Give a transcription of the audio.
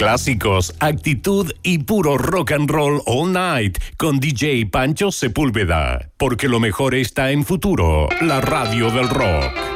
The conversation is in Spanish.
Clásicos, actitud y puro rock and roll all night con DJ Pancho Sepúlveda. Porque lo mejor está en Futuro, la radio del rock.